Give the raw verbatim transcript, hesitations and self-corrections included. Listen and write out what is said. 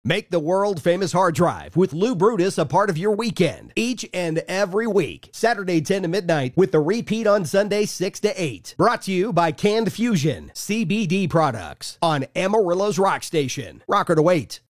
Make the world-famous hard drive with Lou Brutus a part of your weekend each and every week. Saturday ten to midnight with the repeat on Sunday six to eight. Brought to you by Canned Fusion, C B D products on Amarillo's Rock Station. Rocker to wait.